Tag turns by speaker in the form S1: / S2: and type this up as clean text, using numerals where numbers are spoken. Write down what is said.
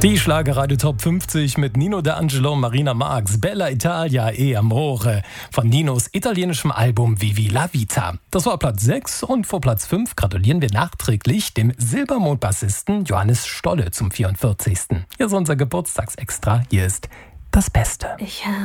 S1: Die Schlagerradio Top 50 mit Nino D'Angelo und Marina Marx, Bella Italia e Amore von Ninos italienischem Album Vivi la Vita. Das war Platz 6 und vor Platz 5 gratulieren wir nachträglich dem Silbermond-Bassisten Johannes Stolle zum 44. Hier ist unser Geburtstagsextra. Hier ist das Beste.
S2: Ich habe